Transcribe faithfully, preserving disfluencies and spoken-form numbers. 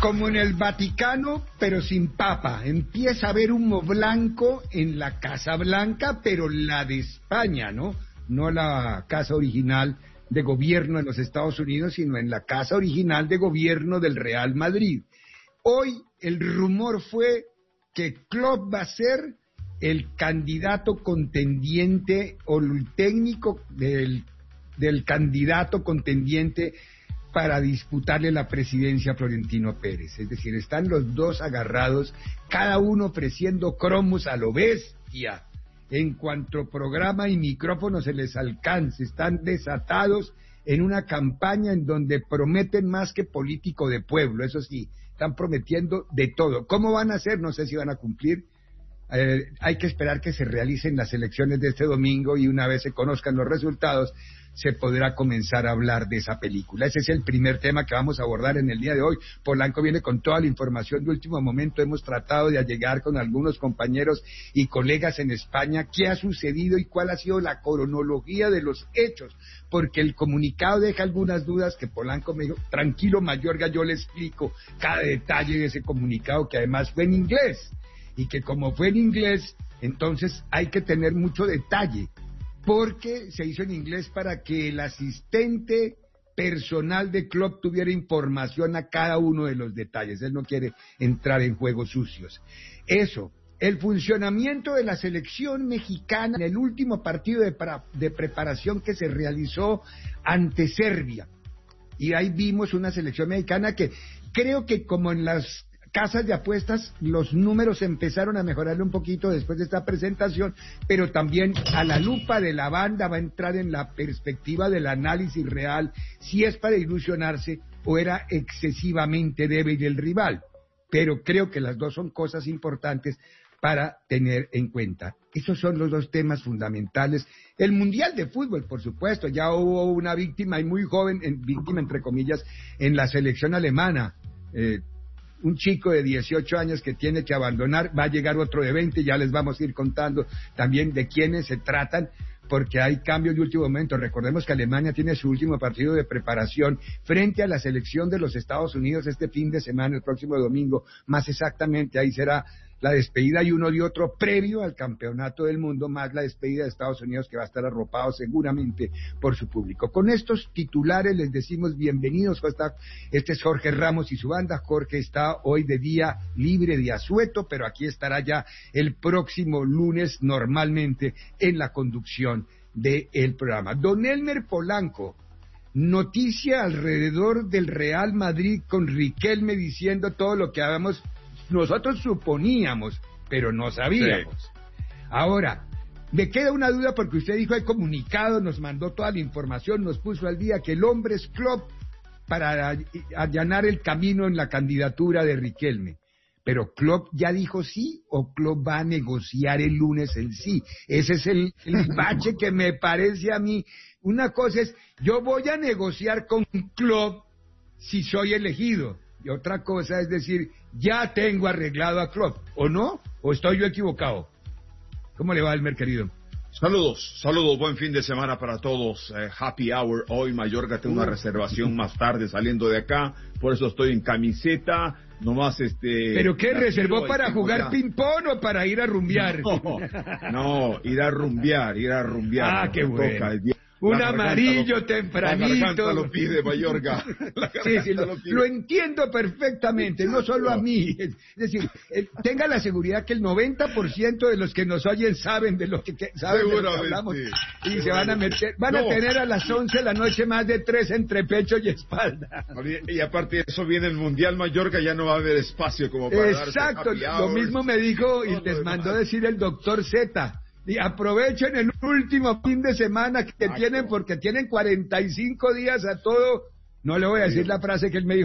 Como en el Vaticano, pero sin papa. Empieza a haber humo blanco en la Casa Blanca, pero la de España, ¿no? No la casa original de gobierno en los Estados Unidos, sino en la casa original de gobierno del Real Madrid. Hoy el rumor fue que Klopp va a ser el candidato contendiente o el técnico del, del candidato contendiente para disputarle la presidencia a Florentino Pérez. Es decir, están los dos agarrados, cada uno ofreciendo cromos a lo bestia. En cuanto programa y micrófono se les alcance, están desatados en una campaña en donde prometen más que político de pueblo, eso sí, están prometiendo de todo. ¿Cómo van a hacer? No sé si van a cumplir. Eh, hay que esperar que se realicen las elecciones de este domingo y una vez se conozcan los resultados, se podrá comenzar a hablar de esa película. Ese es el primer tema que vamos a abordar en el día de hoy. Polanco viene con toda la información de último momento. Hemos tratado de allegar con algunos compañeros y colegas en España qué ha sucedido y cuál ha sido la cronología de los hechos, porque el comunicado deja algunas dudas que Polanco me dijo, tranquilo Mayorga, yo le explico cada detalle de ese comunicado, que además fue en inglés, y que como fue en inglés, entonces hay que tener mucho detalle, porque se hizo en inglés para que el asistente personal de Klopp tuviera información a cada uno de los detalles. Él no quiere entrar en juegos sucios. Eso, el funcionamiento de la selección mexicana en el último partido de, para, de preparación que se realizó ante Serbia. Y ahí vimos una selección mexicana que creo que como en las casas de apuestas, los números empezaron a mejorarle un poquito después de esta presentación, pero también a la lupa de la banda va a entrar en la perspectiva del análisis real, si es para ilusionarse o era excesivamente débil el rival. Pero creo que las dos son cosas importantes para tener en cuenta. Esos son los dos temas fundamentales. El Mundial de Fútbol, por supuesto, ya hubo una víctima y muy joven, en, víctima entre comillas, en la selección alemana. Eh, un chico de dieciocho años que tiene que abandonar, va a llegar otro de veinte, ya les vamos a ir contando también de quiénes se tratan, porque hay cambios de último momento. Recordemos que Alemania tiene su último partido de preparación frente a la selección de los Estados Unidos este fin de semana, el próximo domingo, más exactamente, ahí será la despedida y uno de otro previo al campeonato del mundo, más la despedida de Estados Unidos, que va a estar arropado seguramente por su público. Con estos titulares les decimos bienvenidos. Este es Jorge Ramos y su banda. Jorge está hoy de día libre de asueto, pero aquí estará ya el próximo lunes normalmente en la conducción del programa. Don Elmer Polanco, noticia alrededor del Real Madrid con Riquelme diciendo todo lo que habíamos nosotros suponíamos, pero no sabíamos. Sí. Ahora, me queda una duda porque usted dijo el comunicado, nos mandó toda la información, nos puso al día que el hombre es Klopp para allanar el camino en la candidatura de Riquelme. Pero Klopp ya dijo sí, o Klopp va a negociar el lunes el sí. Ese es el, el bache que me parece a mí. Una cosa es, yo voy a negociar con Klopp si soy elegido. Y otra cosa es decir, ya tengo arreglado a Klopp, ¿o no? ¿O estoy yo equivocado? ¿Cómo le va, Elmer, querido? Saludos, saludos, buen fin de semana para todos. Eh, happy hour hoy, Mayorga, tengo una reservación más tarde saliendo de acá, por eso estoy en camiseta, nomás este... ¿Pero qué, reservó para jugar ping-pong o para ir a rumbear? No, no, ir a rumbear, ir a rumbear. Ah, qué bueno. Toca el día. Un la amarillo lo, tempranito. La garganta lo pide, Mayorga. Sí, sí, lo, lo, lo entiendo perfectamente, no solo a mí. Es decir, eh, tenga la seguridad que el noventa por ciento de los que nos oyen saben de lo que, que saben de lo que hablamos y se van a meter, van no. a tener a las once de la noche más de tres entre pecho y espalda. Y aparte de eso viene el Mundial, Mayorga, ya no va a haber espacio como para Exacto, lo mismo me dijo y les mandó decir el doctor Z. Y aprovechen el último fin de semana que Exacto. tienen, porque tienen cuarenta y cinco días a todo. No le voy a decir la frase que él me dijo.